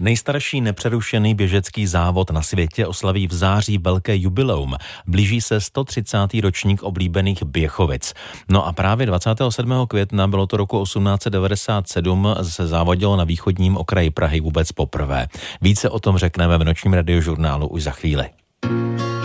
Nejstarší nepřerušený běžecký závod na světě oslaví v září velké jubileum. Blíží se 130. ročník oblíbených Běchovic. No a právě 27. května, bylo to roku 1897, se závodilo na východním okraji Prahy vůbec poprvé. Více o tom řekneme v nočním radiožurnálu už za chvíli.